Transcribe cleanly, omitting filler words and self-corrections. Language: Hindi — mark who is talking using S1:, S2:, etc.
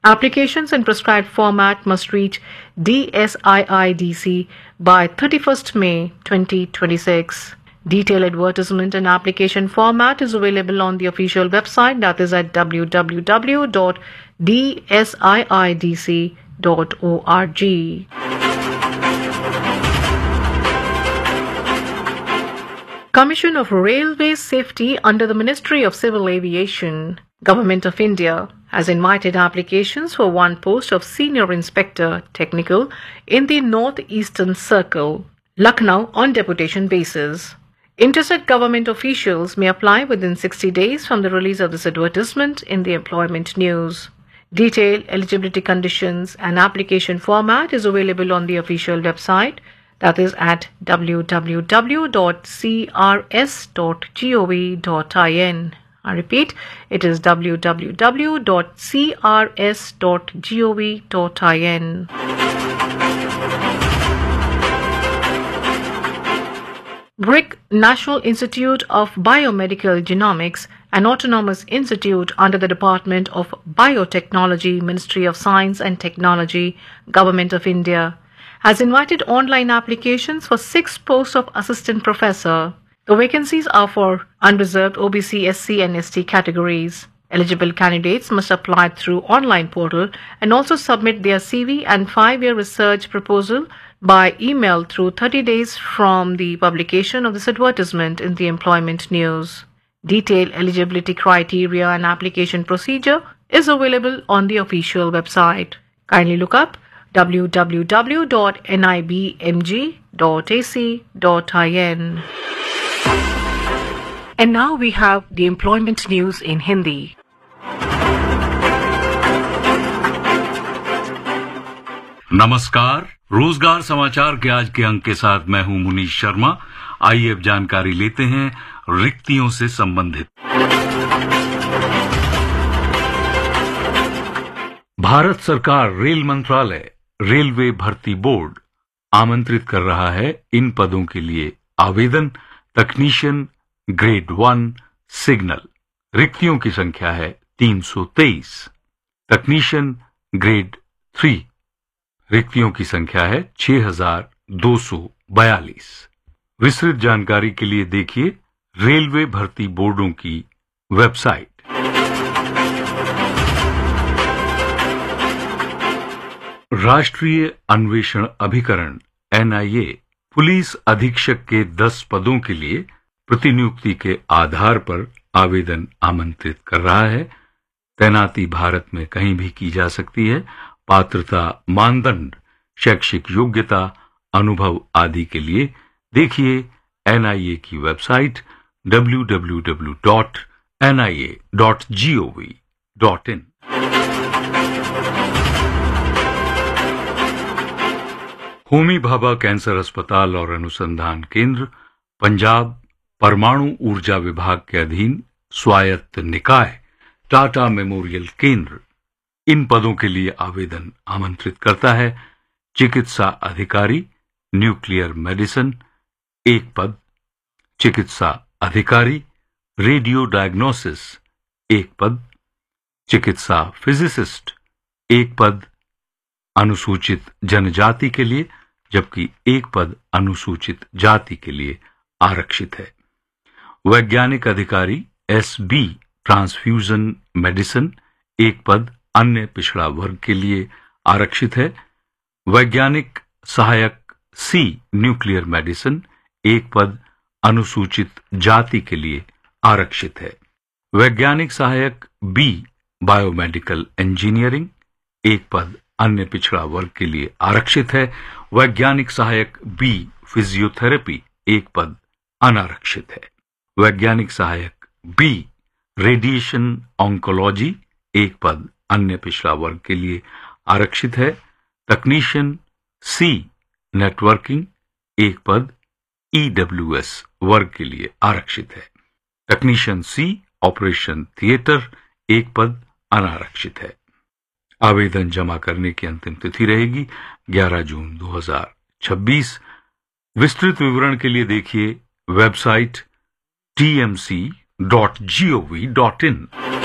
S1: Applications in prescribed format must reach DSIIDC by 31st May 2026. Detailed advertisement and application format is available on the official website, that is at www.dsiidc.org. Commission of Railway Safety under the Ministry of Civil Aviation, Government of India, has invited applications for one post of Senior Inspector Technical in the North Eastern Circle, Lucknow, on deputation basis. Interested government officials may apply within 60 days from the release of this advertisement in the employment news. Detailed eligibility conditions and application format is available on the official website, that is at www.crs.gov.in. I repeat, it is www.crs.gov.in. BRIC, National Institute of Biomedical Genomics, an autonomous institute under the Department of Biotechnology, Ministry of Science and Technology, Government of India, has invited online applications for 6 posts of assistant professor. The vacancies are for unreserved OBC, SC and ST categories. Eligible candidates must apply through online portal and also submit their CV and 5-year research proposal by email through 30 days from the publication of this advertisement in the employment news. Detailed eligibility criteria and application procedure is available on the official website. Kindly look up www.nibmg.ac.in. And now we have the employment news in Hindi.
S2: नमस्कार, रोजगार समाचार के आज के अंक के साथ मैं हूं मुनीश शर्मा। आइए अब जानकारी लेते हैं रिक्तियों से संबंधित। भारत सरकार रेल मंत्रालय रेलवे भर्ती बोर्ड आमंत्रित कर रहा है इन पदों के लिए आवेदन। तकनीशियन ग्रेड 1 सिग्नल, रिक्तियों की संख्या है 323। तकनीशियन ग्रेड 3, रिक्तियों की संख्या है 6242। विस्तृत जानकारी के लिए देखिए रेलवे भर्ती बोर्डों की वेबसाइट। राष्ट्रीय अन्वेषण अभिकरण NIA पुलिस अधीक्षक के 10 पदों के लिए प्रतिनियुक्ति के आधार पर आवेदन आमंत्रित कर रहा है। तैनाती भारत में कहीं भी की जा सकती है। पात्रता मानदंड, शैक्षिक योग्यता, अनुभव आदि के लिए देखिए NIA की website www.nia.gov.in। Homi Bhabha cancer अस्पताल और अनुसंधान केंद्र, पंजाब परमाणु ऊर्जा विभाग के अधीन स्वायत्त निकाय टाटा मेमोरियल केंद्र इन पदों के लिए आवेदन आमंत्रित करता है। चिकित्सा अधिकारी न्यूक्लियर मेडिसिन 1 पद, चिकित्सा अधिकारी रेडियो डायग्नोसिस 1 पद, चिकित्सा फिजिसिस्ट 1 पद अनुसूचित जनजाति के लिए, जबकि 1 पद अनुसूचित जाति के लिए आरक्षित है। वैज्ञानिक अधिकारी SB ट्रांसफ्यूजन मेडिसिन 1 पद अन्य पिछड़ा वर्ग के लिए आरक्षित है। वैज्ञानिक सहायक C न्यूक्लियर मेडिसिन 1 पद अनुसूचित जाति के लिए आरक्षित है। वैज्ञानिक सहायक B बायोमेडिकल इंजीनियरिंग 1 पद अन्य पिछड़ा वर्ग के लिए आरक्षित है। वैज्ञानिक सहायक B फिजियोथेरेपी 1 पद अनारक्षित है। वैज्ञानिक सहायक B रेडिएशन ऑन्कोलॉजी 1 पद अन्य पिछड़ा वर्ग के लिए आरक्षित है। तकनीशियन C नेटवर्किंग 1 पद EWS वर्ग के लिए आरक्षित है। तकनीशियन C ऑपरेशन थिएटर 1 पद अनारक्षित है। आवेदन जमा करने की अंतिम तिथि रहेगी 11 जून 2026। विस्तृत विवरण के लिए देखिए वेबसाइट tmc.gov.in।